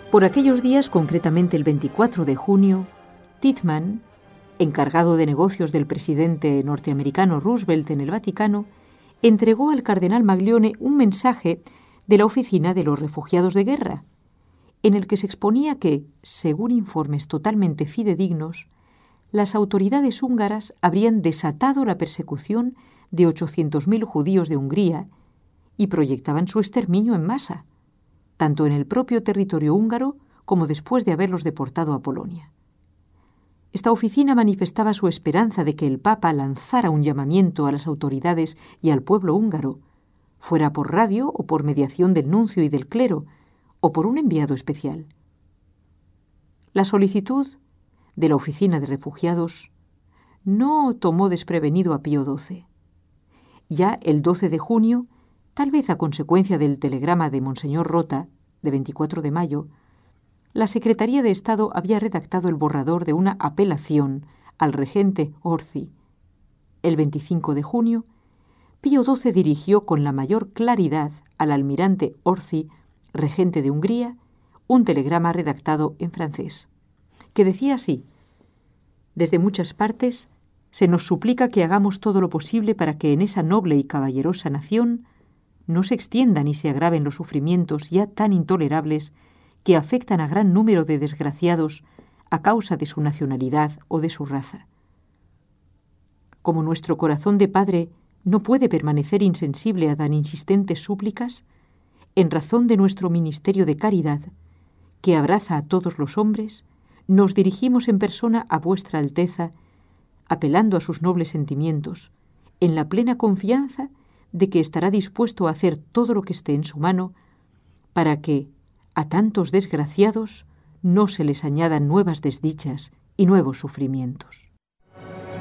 Por aquellos días, concretamente el 24 de junio, Titman, encargado de negocios del presidente norteamericano Roosevelt en el Vaticano, entregó al cardenal Maglione un mensaje de la Oficina de los Refugiados de Guerra, en el que se exponía que, según informes totalmente fidedignos, las autoridades húngaras habrían desatado la persecución de 800.000 judíos de Hungría y proyectaban su exterminio en masa, tanto en el propio territorio húngaro como después de haberlos deportado a Polonia. Esta oficina manifestaba su esperanza de que el Papa lanzara un llamamiento a las autoridades y al pueblo húngaro, fuera por radio o por mediación del nuncio y del clero, o por un enviado especial. La solicitud de la Oficina de Refugiados no tomó desprevenido a Pío XII. Ya el 12 de junio, tal vez a consecuencia del telegrama de Monseñor Rota, de 24 de mayo, la Secretaría de Estado había redactado el borrador de una apelación al regente Horthy. El 25 de junio, Pío XII dirigió con la mayor claridad al almirante Horthy, regente de Hungría, un telegrama redactado en francés, que decía así: «Desde muchas partes se nos suplica que hagamos todo lo posible para que en esa noble y caballerosa nación no se extiendan y se agraven los sufrimientos ya tan intolerables que afectan a gran número de desgraciados a causa de su nacionalidad o de su raza. Como nuestro corazón de padre no puede permanecer insensible a tan insistentes súplicas, en razón de nuestro ministerio de caridad, que abraza a todos los hombres, nos dirigimos en persona a vuestra Alteza, apelando a sus nobles sentimientos, en la plena confianza de que estará dispuesto a hacer todo lo que esté en su mano para que a tantos desgraciados no se les añadan nuevas desdichas y nuevos sufrimientos».